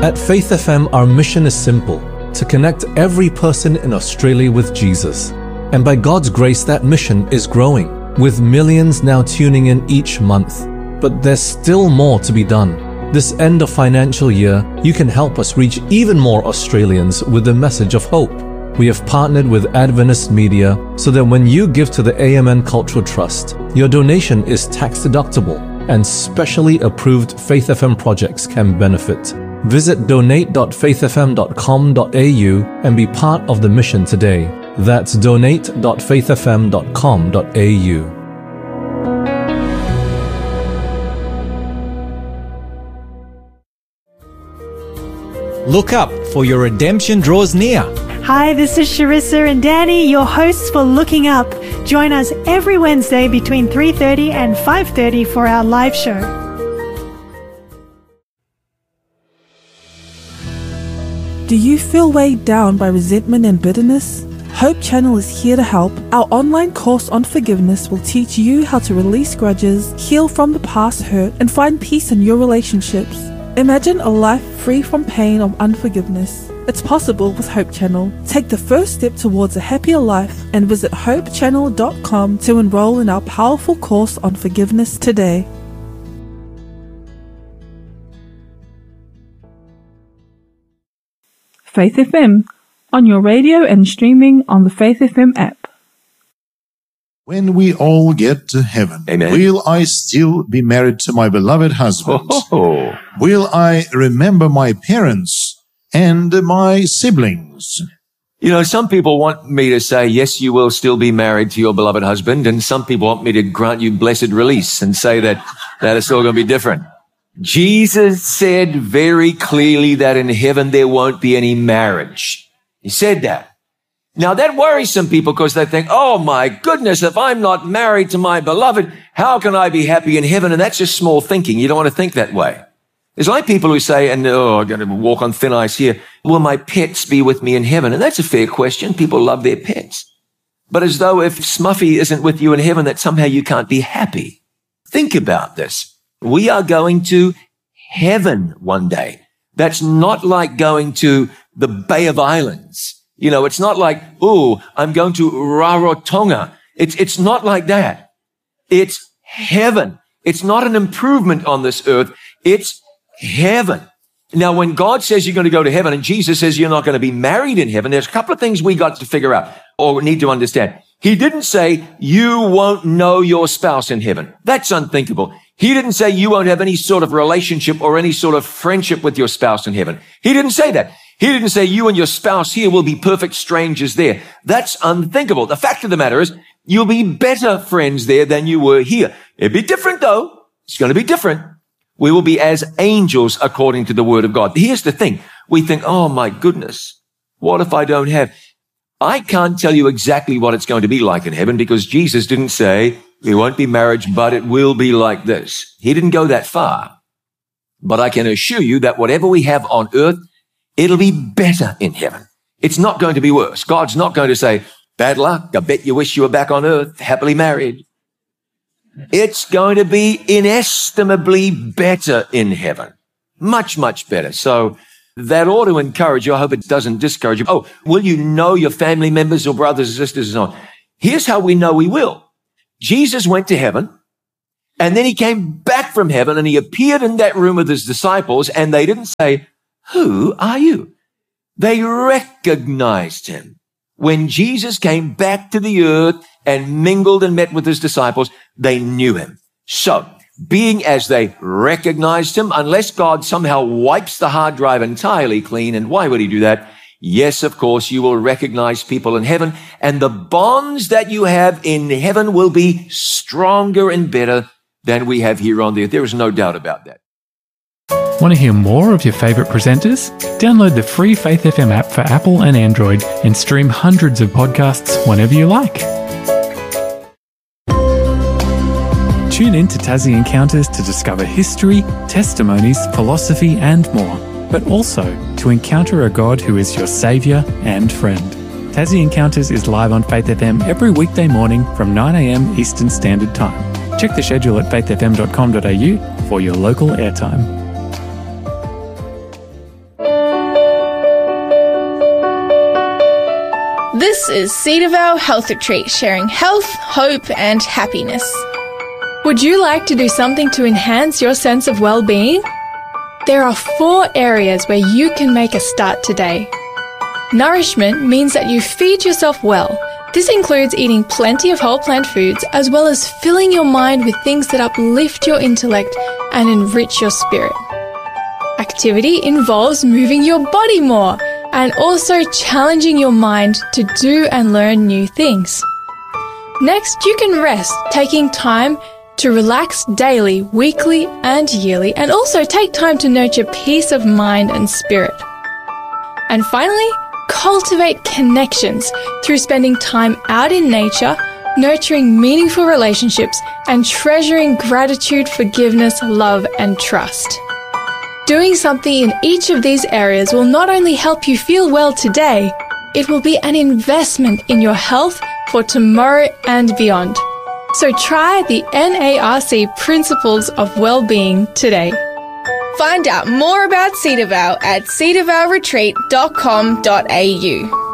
At Faith FM, our mission is simple: to connect every person in Australia with Jesus. And by God's grace, that mission is growing, with millions now tuning in each month. But there's still more to be done. This end of financial year, you can help us reach even more Australians with the message of hope. We have partnered with Adventist Media so that when you give to the AMN Cultural Trust, your donation is tax deductible and specially approved Faith FM projects can benefit. Visit donate.faithfm.com.au and be part of the mission today. That's donate.faithfm.com.au. Look up, for your redemption draws near. Hi, this is Sharissa and Danny, your hosts for Looking Up. Join us every Wednesday between 3:30 and 5:30 for our live show. Do you feel weighed down by resentment and bitterness? Hope Channel is here to help. Our online course on forgiveness will teach you how to release grudges, heal from the past hurt, and find peace in your relationships. Imagine a life free from pain or unforgiveness. It's possible with Hope Channel. Take the first step towards a happier life and visit hopechannel.com to enroll in our powerful course on forgiveness today. Faith FM, on your radio and streaming on the Faith FM app. When we all get to heaven, Amen. Will I still be married to my beloved husband? Oh. Will I remember my parents and my siblings? You know, some people want me to say, yes, you will still be married to your beloved husband, and some people want me to grant you blessed release and say that it's all going to be different. Jesus said very clearly that in heaven there won't be any marriage. He said that. Now that worries some people because they think, oh my goodness, if I'm not married to my beloved, how can I be happy in heaven? And that's just small thinking. You don't want to think that way. It's like people who say, and I'm going to walk on thin ice here, will my pets be with me in heaven? And that's a fair question. People love their pets. But as though if Smuffy isn't with you in heaven, that somehow you can't be happy. Think about this. We are going to heaven one day. That's not like going to the Bay of Islands. You know, it's not like, oh, I'm going to Rarotonga. It's not like that. It's heaven. It's not an improvement on this earth. It's heaven. Now, when God says you're going to go to heaven and Jesus says you're not going to be married in heaven, there's a couple of things we got to figure out or need to understand. He didn't say you won't know your spouse in heaven. That's unthinkable. He didn't say you won't have any sort of relationship or any sort of friendship with your spouse in heaven. He didn't say that. He didn't say you and your spouse here will be perfect strangers there. That's unthinkable. The fact of the matter is you'll be better friends there than you were here. It'll be different though. It's going to be different. We will be as angels according to the word of God. Here's the thing. We think, oh my goodness, what if I don't have? I can't tell you exactly what it's going to be like in heaven because Jesus didn't say there won't be marriage, but it will be like this. He didn't go that far. But I can assure you that whatever we have on earth, it'll be better in heaven. It's not going to be worse. God's not going to say, bad luck, I bet you wish you were back on earth, happily married. It's going to be inestimably better in heaven. Much, much better. So that ought to encourage you. I hope it doesn't discourage you. Oh, will you know your family members or brothers and sisters and so on? Here's how we know we will. Jesus went to heaven and then he came back from heaven and he appeared in that room with his disciples and they didn't say, who are you? They recognized him. When Jesus came back to the earth and mingled and met with his disciples, they knew him. So, being as they recognized him, unless God somehow wipes the hard drive entirely clean, and why would he do that? Yes, of course, you will recognize people in heaven, and the bonds that you have in heaven will be stronger and better than we have here on the earth. There is no doubt about that. Want to hear more of your favourite presenters? Download the free Faith FM app for Apple and Android and stream hundreds of podcasts whenever you like. Tune in to Tassie Encounters to discover history, testimonies, philosophy and more, but also to encounter a God who is your saviour and friend. Tassie Encounters is live on Faith FM every weekday morning from 9 a.m. Eastern Standard Time. Check the schedule at faithfm.com.au for your local airtime. is Cedarvale Health Retreat, sharing health, hope, and happiness. Would you like to do something to enhance your sense of well-being? There are 4 areas where you can make a start today. Nourishment means that you feed yourself well. This includes eating plenty of whole plant foods, as well as filling your mind with things that uplift your intellect and enrich your spirit. Activity involves moving your body more and also challenging your mind to do and learn new things. Next, you can rest, taking time to relax daily, weekly, and yearly, and also take time to nurture peace of mind and spirit. And finally, cultivate connections through spending time out in nature, nurturing meaningful relationships, and treasuring gratitude, forgiveness, love, and trust. Doing something in each of these areas will not only help you feel well today, it will be an investment in your health for tomorrow and beyond. So try the NARC Principles of Wellbeing today. Find out more about Cedarvale at cedarvaleretreat.com.au.